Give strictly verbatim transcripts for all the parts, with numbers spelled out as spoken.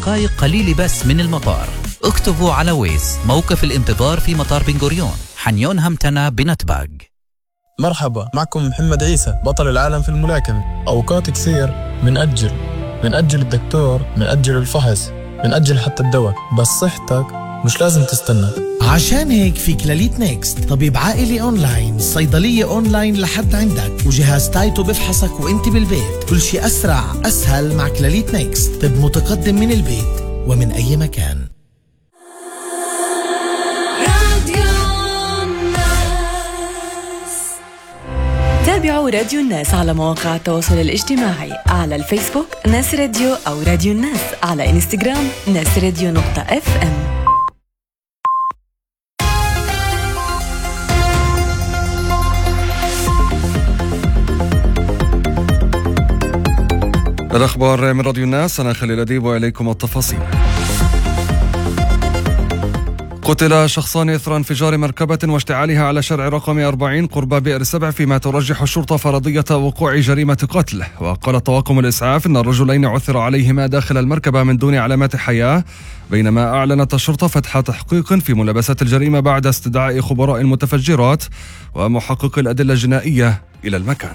دقائق قليلة بس من المطار. اكتبوا على ويز موقف الانتظار في مطار بن غوريون، حنيون همتنا بنتباق. مرحبا، معكم محمد عيسى بطل العالم في الملاكمة. أوقات كثير منأجل منأجل الدكتور، منأجل الفحص، منأجل حتى الدواء، بس صحتك مش لازم تستنى. عشان هيك في كلاليت نيكست، طبيب عائلي أونلاين، صيدلية أونلاين لحد عندك، وجهاز تايتو بفحصك وانت بالبيت. كل شيء أسرع أسهل مع كلاليت نيكست. طب متقدم من البيت ومن أي مكان. تابعوا راديو الناس على مواقع التواصل الاجتماعي، على الفيسبوك ناس راديو أو راديو الناس، على إنستغرام ناس راديو نقطة اف ام. الأخبار من راديو الناس، أنا خليل أديب وإليكم التفاصيل. قتل شخصان إثر انفجار مركبة واشتعالها على شارع رقم أربعين قرب بئر سبع، فيما ترجح الشرطة فرضية وقوع جريمة قتل. وقال طواقم الإسعاف إن الرجلين عثر عليهما داخل المركبة من دون علامات حياة، بينما أعلنت الشرطة فتح تحقيق في ملابسات الجريمة بعد استدعاء خبراء المتفجرات ومحقق الأدلة الجنائية إلى المكان.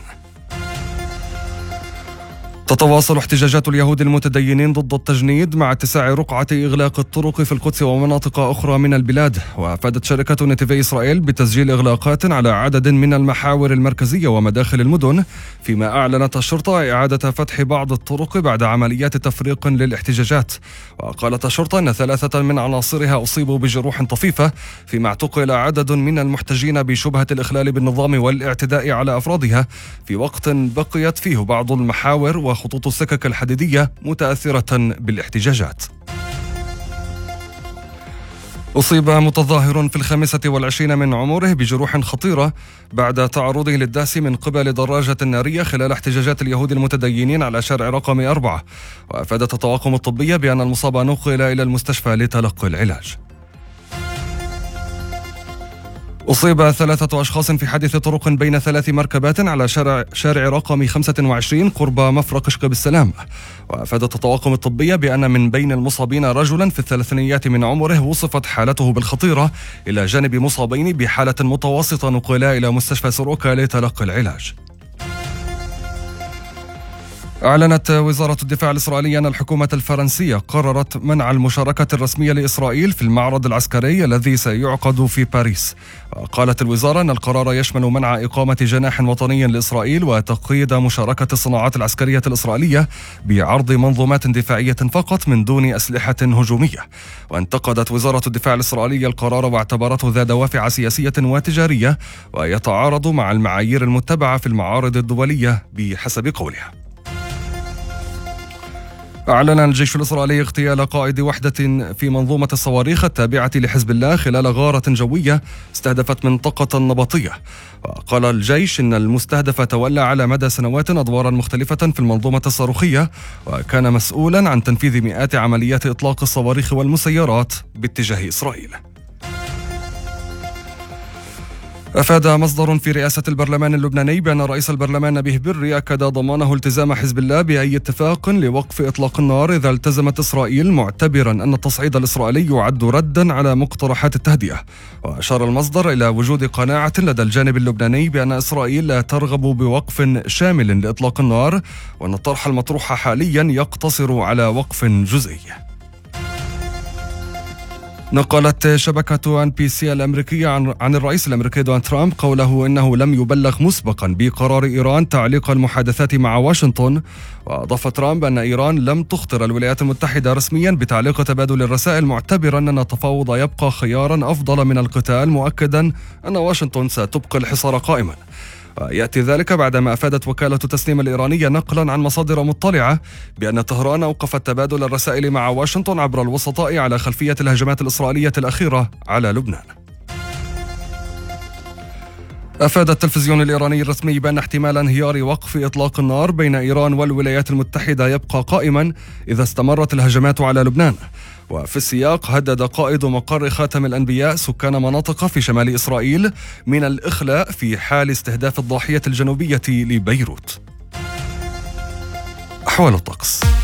تتواصل احتجاجات اليهود المتدينين ضد التجنيد مع اتساع رقعة إغلاق الطرق في القدس ومناطق أخرى من البلاد. وأفادت شركة نتيفي إسرائيل بتسجيل إغلاقات على عدد من المحاور المركزية ومداخل المدن، فيما أعلنت الشرطة إعادة فتح بعض الطرق بعد عمليات تفريق للاحتجاجات. وقالت الشرطة أن ثلاثة من عناصرها أصيبوا بجروح طفيفة، فيما اعتقل عدد من المحتجين بشبهة الإخلال بالنظام والاعتداء على أفرادها، في وقت بقيت فيه بعض المحاور وخطوط السكك الحديدية متأثرة بالاحتجاجات. أصيب متظاهر في الخامسة والعشرين من عمره بجروح خطيرة بعد تعرضه للدهس من قبل دراجة نارية خلال احتجاجات اليهود المتدينين على شارع رقم أربعة. وأفادت الطواقم الطبية بأن المصاب نقل إلى المستشفى لتلقي العلاج. أصيب ثلاثة أشخاص في حادث طرق بين ثلاث مركبات على شارع, شارع رقم خمسة وعشرين قرب مفرق شقب السلام. وأفادت الطواقم الطبية بأن من بين المصابين رجلا في الثلاثينيات من عمره وصفت حالته بالخطيرة، إلى جانب مصابين بحالة متوسطة نقلا إلى مستشفى سروكا لتلقي العلاج. أعلنت وزارة الدفاع الإسرائيلية أن الحكومة الفرنسية قررت منع المشاركة الرسمية لإسرائيل في المعرض العسكري الذي سيعقد في باريس. قالت الوزارة أن القرار يشمل منع إقامة جناح وطني لإسرائيل وتقييد مشاركة الصناعات العسكرية الإسرائيلية بعرض منظومات دفاعية فقط من دون أسلحة هجومية. وانتقدت وزارة الدفاع الإسرائيلية القرار واعتبرته ذا دوافع سياسية وتجارية ويتعارض مع المعايير المتبعة في المعارض الدولية بحسب قولها. أعلن الجيش الإسرائيلي اغتيال قائد وحدة في منظومة الصواريخ التابعة لحزب الله خلال غارة جوية استهدفت منطقة النبطية. وقال الجيش إن المستهدف تولى على مدى سنوات أدوارا مختلفة في المنظومة الصاروخية، وكان مسؤولا عن تنفيذ مئات عمليات إطلاق الصواريخ والمسيرات باتجاه إسرائيل. أفاد مصدر في رئاسة البرلمان اللبناني بأن رئيس البرلمان نبيه بري أكد ضمانه التزام حزب الله بأي اتفاق لوقف إطلاق النار إذا التزمت إسرائيل، معتبرا أن التصعيد الإسرائيلي يعد ردا على مقترحات التهدئة. وأشار المصدر إلى وجود قناعة لدى الجانب اللبناني بأن إسرائيل لا ترغب بوقف شامل لإطلاق النار، وأن الطرح المطروح حاليا يقتصر على وقف جزئي. نقلت شبكة إن بي سي الأمريكية عن, عن الرئيس الأمريكي دونالد ترامب قوله إنه لم يبلغ مسبقا بقرار إيران تعليق المحادثات مع واشنطن. وأضاف ترامب أن إيران لم تخطر الولايات المتحدة رسميا بتعليق تبادل الرسائل، معتبرا أن التفاوض يبقى خيارا أفضل من القتال، مؤكدا أن واشنطن ستبقى الحصار قائما. ويأتي ذلك بعدما أفادت وكالة تسنيم الإيرانية نقلا عن مصادر مطلعة بأن طهران أوقفت تبادل الرسائل مع واشنطن عبر الوسطاء على خلفية الهجمات الإسرائيلية الأخيرة على لبنان. أفاد التلفزيون الإيراني الرسمي بأن احتمال انهيار وقف إطلاق النار بين إيران والولايات المتحدة يبقى قائما إذا استمرت الهجمات على لبنان. وفي السياق هدد قائد مقر خاتم الأنبياء سكان مناطق في شمال إسرائيل من الإخلاء في حال استهداف الضاحية الجنوبية لبيروت. أحوال الطقس.